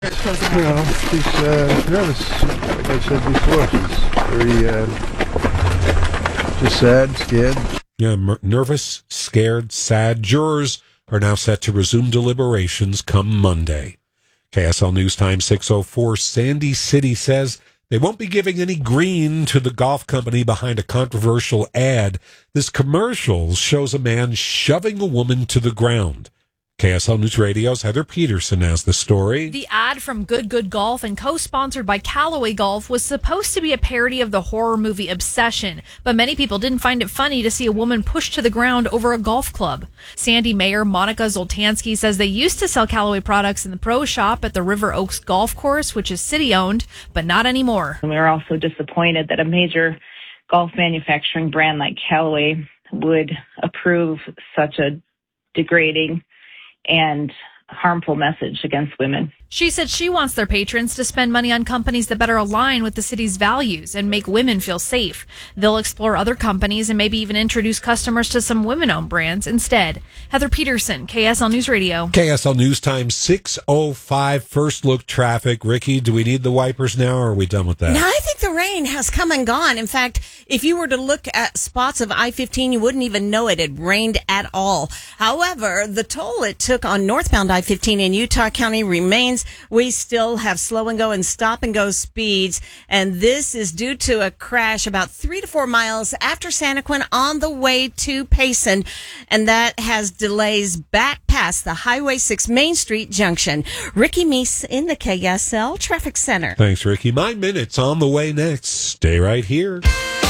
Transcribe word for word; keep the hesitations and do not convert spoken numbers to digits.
You know, she's uh, nervous. Like I said before, she's very uh, just sad, scared. Yeah, m- nervous, scared, sad. Jurors are now set to resume deliberations come Monday. K S L News Time six oh four. Sandy City says they won't be giving any green to the golf company behind a controversial ad. This commercial shows a man shoving a woman to the ground. K S L News Radio's Heather Peterson has the story. The ad from Good Good Golf and co-sponsored by Callaway Golf was supposed to be a parody of the horror movie Obsession, but many people didn't find it funny to see a woman pushed to the ground over a golf club. Sandy Mayor Monica Zoltansky says they used to sell Callaway products in the pro shop at the River Oaks Golf Course, which is city-owned, but not anymore. We were also disappointed that a major golf manufacturing brand like Callaway would approve such a degrading and harmful message against women. She said she wants their patrons to spend money on companies that better align with the city's values and make women feel safe. They'll explore other companies and maybe even introduce customers to some women-owned brands instead. Heather Peterson, K S L News Radio. K S L News Time six oh five. First look traffic. Ricky, do we need the wipers now, or are we done with that? No, I think the rain has come and gone. In fact, if you were to look at spots of I fifteen, you wouldn't even know it had rained at all. However, the toll it took on northbound I fifteen in Utah County remains. We still have slow and go and stop and go speeds, and this is due to a crash about three to four miles after Santaquin on the way to Payson, and that has delays back past the Highway six Main Street junction. Ricky Meese in the K S L Traffic Center. Thanks, Ricky. My Minute's on the way next. Stay right here.